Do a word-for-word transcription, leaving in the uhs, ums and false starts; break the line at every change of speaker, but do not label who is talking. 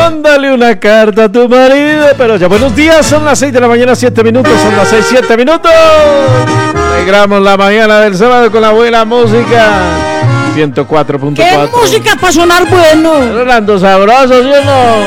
Mándale una carta a tu marido. Pero ya, buenos días, son las seis de la mañana, siete minutos, son las seis, siete minutos. Alegramos la mañana del sábado con la buena música. ciento cuatro punto cuatro.
¿Qué música para sonar bueno?
Rolando sabroso, ¿sí o no?